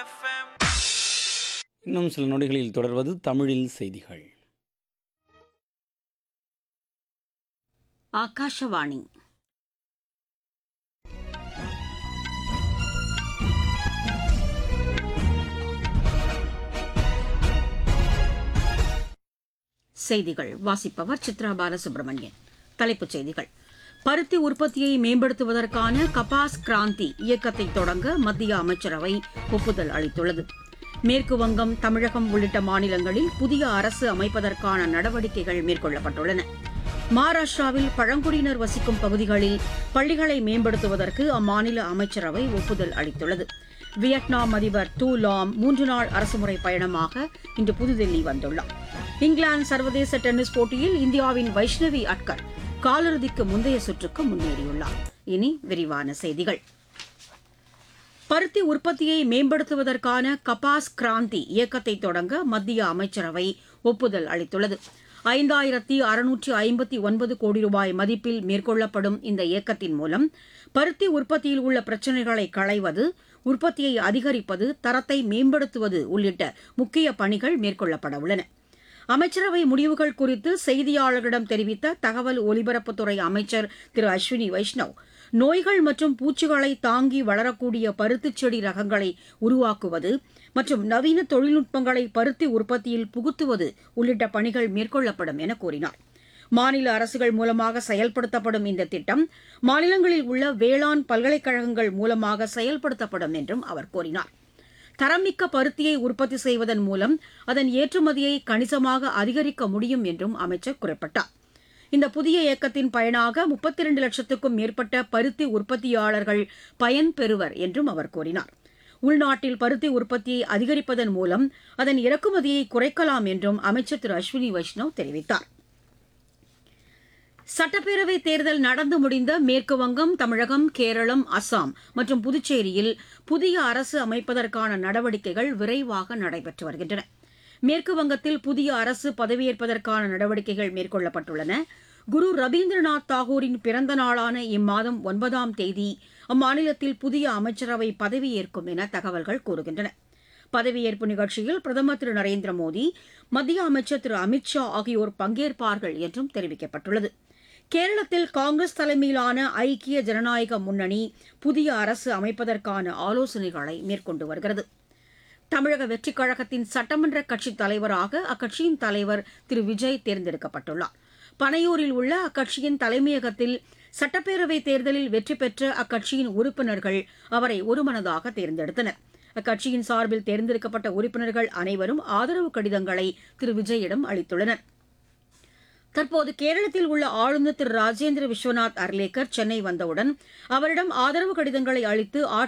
இன்னும் சில நொடிகளில் தொடர்வது தமிழில் செய்திகள். ஆகாஷவாணி. செய்திகள் வாசிப்பவர் சித்ரா பாலசுப்ரமணியன். தலைப்புச் செய்திகள்: பருத்தி உற்பத்தியை மேம்படுத்துவதற்கான கபாஸ் கிராந்தி இயக்கத்தை தொடங்க மத்திய அமைச்சரவை ஒப்புதல் அளித்துள்ளது. மேற்கு வங்கம், தமிழகம் உள்ளிட்ட மாநிலங்களில் புதிய அரசு அமைப்பதற்கான நடவடிக்கைகள் மேற்கொள்ளப்பட்டுள்ளன. மகாராஷ்டிராவில் பழங்குடியினர் வசிக்கும் பகுதிகளில் பள்ளிகளை மேம்படுத்துவதற்கு அம்மாநில அமைச்சரவை ஒப்புதல் அளித்துள்ளது. வியட்நாம் அதிபர் டூ லாம் 3 நாள் அரசுமுறை பயணமாக இன்று புதுதில்லி வந்துள்ளார். இங்கிலாந்து சர்வதேச டென்னிஸ் போட்டியில் இந்தியாவின் வைஷ்ணவி அட்கர் காலிறுதிக்கு முந்தைய சுற்றுக்கு முன்னேறியுள்ளார். இனி விரிவான செய்திகள். பருத்தி உற்பத்தியை மேம்படுத்துவதற்கான கபாஸ் கிராந்தி இயக்கத்தை தொடங்க மத்திய அமைச்சரவை ஒப்புதல் அளித்துள்ளது. 5659 கோடி ரூபாய் மதிப்பில் மேற்கொள்ளப்படும் இந்த இயக்கத்தின் மூலம் பருத்தி உற்பத்தியில் உள்ள பிரச்சினைகளை களைவது, உற்பத்தியை அதிகரிப்பது, தரத்தை மேம்படுத்துவது உள்ளிட்ட முக்கிய பணிகள் மேற்கொள்ளப்பட உள்ளன. அமைச்சரவை முடிவுகள் குறித்து செய்தியாளர்களிடம் தெரிவித்த தகவல் ஒலிபரப்புத்துறை அமைச்சர் திரு அஸ்வினி வைஷ்ணவ், நோய்கள் மற்றும் பூச்சிகளை தாங்கி வளரக்கூடிய பருத்திச் செடி ரகங்களை உருவாக்குவது மற்றும் நவீன தொழில்நுட்பங்களை பருத்தி உற்பத்தியில் புகுத்துவது உள்ளிட்ட பணிகள் மேற்கொள்ளப்படும் என கூறினார். மாநில அரசுகள் மூலமாக செயல்படுத்தப்படும் இந்த திட்டம் மாநிலங்களில் உள்ள வேளாண் பல்கலைக்கழகங்கள் மூலமாக செயல்படுத்தப்படும் என்றும் அவர் கூறினார். தரமிக்க பருத்தியை உற்பத்தி செய்வதன் மூலம் அதன் ஏற்றுமதியை கணிசமாக அதிகரிக்க முடியும் என்றும் அமைச்சர் குறிப்பிட்டார். இந்த புதிய இயக்கத்தின் பயனாக 32 லட்சத்துக்கும் மேற்பட்ட பருத்தி உற்பத்தியாளர்கள் பயன்பெறுவர் என்றும் அவர் கூறினார். உள்நாட்டில் பருத்தி உற்பத்தியை அதிகரிப்பதன் மூலம் அதன் இறக்குமதியை குறைக்கலாம் என்றும் அமைச்சர் திரு அஸ்வினி வைஷ்ணவ் தெரிவித்தார். சட்டப்பேரவைத் தேர்தல் நடந்து முடிந்த மேற்கு வங்கம், தமிழகம், கேரளம், அஸ்ஸாம் மற்றும் புதுச்சேரியில் புதிய அரசு அமைப்பதற்கான நடவடிக்கைகள் விரைவாக நடைபெற்று வருகின்றன. மேற்கு வங்கத்தில் புதிய அரசு பதவியேற்பதற்கான நடவடிக்கைகள் மேற்கொள்ளப்பட்டுள்ளன. குரு ரவீந்திரநாத் தாகூரின் பிறந்த நாளான இம்மாதம் 9ஆம் தேதி அம்மாநிலத்தில் புதிய அமைச்சரவை பதவியேற்கும் என தகவல்கள் கூறுகின்றன. பதவியேற்பு நிகழ்ச்சியில் பிரதமர் திரு நரேந்திர மோடி, மத்திய அமைச்சர் திரு அமித் ஷா ஆகியோர் பங்கேற்பார்கள் என்றும் தெரிவிக்கப்பட்டுள்ளது. கேரளத்தில் காங்கிரஸ் தலைமையிலான ஐக்கிய ஜனநாயக முன்னணி புதிய அரசு அமைப்பதற்கான ஆலோசனைகளை மேற்கொண்டு வருகிறது. தமிழக வெற்றிக் கழகத்தின் சட்டமன்ற கட்சித் தலைவராக அக்கட்சியின் தலைவர் திரு விஜய் தேர்ந்தெடுக்கப்பட்டுள்ளார். பனையூரில் உள்ள அக்கட்சியின் தலைமையகத்தில் சட்டப்பேரவைத் தேர்தலில் வெற்றி பெற்ற அக்கட்சியின் உறுப்பினர்கள் அவரை ஒருமனதாக தேர்ந்தெடுத்தனர். அக்கட்சியின் சார்பில் தேர்ந்தெடுக்கப்பட்ட உறுப்பினர்கள் அனைவரும் ஆதரவு கடிதங்களை திரு விஜயிடம் அளித்துள்ளனர். தற்போது கேரளத்தில் உள்ள ஆளுநர் திரு ராஜேந்திர விஸ்வநாத் அர்லேக்கர் சென்னை வந்தவுடன் அவரிடம் ஆதரவு கடிதங்களை அளித்து